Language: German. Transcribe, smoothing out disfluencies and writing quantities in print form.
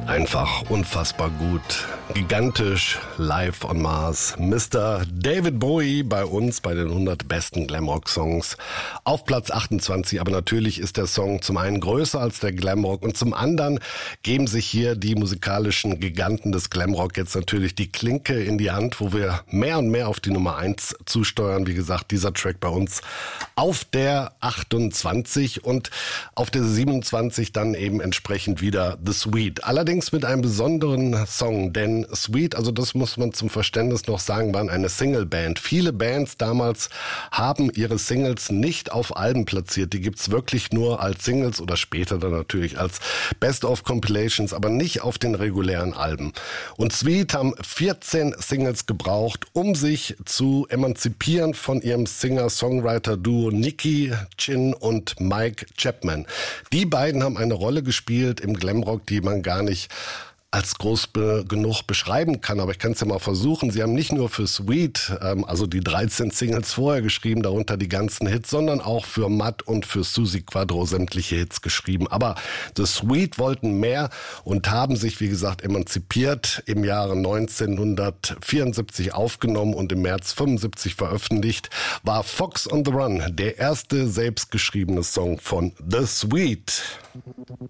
Einfach unfassbar gut. Gigantisch, live on Mars. Mr. David Bowie bei uns bei den 100 besten Glamrock-Songs auf Platz 28. Aber natürlich ist der Song zum einen größer als der Glamrock und zum anderen geben sich hier die musikalischen Giganten des Glamrock jetzt natürlich die Klinke in die Hand, wo wir mehr und mehr auf die Nummer 1 zusteuern. Wie gesagt, dieser Track bei uns auf der 28 und auf der 27 dann eben entsprechend wieder The Sweet. Allerdings mit einem besonderen Song, denn Sweet, also das muss man zum Verständnis noch sagen, waren eine Single-Band. Viele Bands damals haben ihre Singles nicht auf Alben platziert. Die gibt's wirklich nur als Singles oder später dann natürlich als Best-of-Compilations, aber nicht auf den regulären Alben. Und Sweet haben 14 Singles gebraucht, um sich zu emanzipieren von ihrem Singer-Songwriter-Duo Nicky Chinn und Mike Chapman. Die beiden haben eine Rolle gespielt im Glamrock, die man gar nicht als groß genug beschreiben kann, aber ich kann es ja mal versuchen. Sie haben nicht nur für Sweet, also die 13 Singles vorher geschrieben, darunter die ganzen Hits, sondern auch für Matt und für Suzi Quatro sämtliche Hits geschrieben. Aber The Sweet wollten mehr und haben sich, wie gesagt, emanzipiert, im Jahre 1974 aufgenommen und im März 75 veröffentlicht, war Fox on the Run, der erste selbstgeschriebene Song von The Sweet.